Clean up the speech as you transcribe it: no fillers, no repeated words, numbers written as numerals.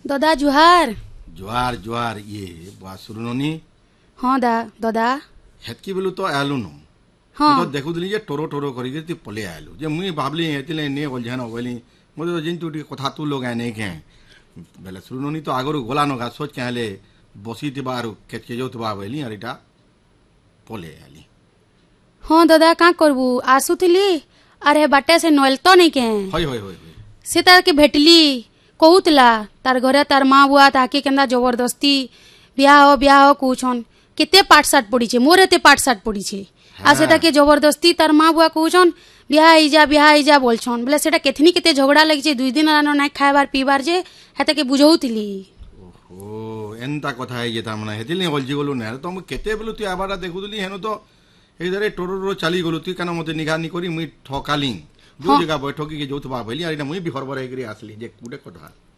दादा जुहार। जुआर जुआर ये बा सुरुनोनी हाँ दादा हेतकी बेलू तो आलू नो हाँ तो देखुदली जे टोरो टोरो करी ती पले आलू जे मुई भाबली हेतिले ने बोलझन बोली मोदे तो जिंतु टी कथा तू लोग आने के बेले सुरुनोनी तो आगरो गोला नो गा सोच के आले बसी ती बारू केके जो तबा बोली अरिटा पले आली। हाँ दादा का करबू आसुथिली अरे बाटे से नोल तो नहीं के होय होय होय से तार के भेटली कहूतला तार घरे तार माँ बुआ ताके केंदा जबरदस्ती ब्याह हो कहछन केते पाठ साठ पड़ी छे मोर एते पाठ साठ पड़ी छे आ से ताके जबरदस्ती तार माँ बुआ कहछन ब्याह आइजा बोलछन बोले सेटा केथनी केते झगड़ा लागि छे 2 दिन रानो नाइ खाइबार पीबार जे हेते के बुझौतिली। ओहो एंता कथा है ये तामना हेतिले बोलजी गोलु ने तो हम केते बेलू ती आबारा देखुदली हेनु तो एदरे टोरो चली गलु ती काना मते निगानी करी मुई ठकाली जो जगह बैठकी के जोतबा भइली अरे मुई भी हरबर हेकरी आसली जे कुडे कथा।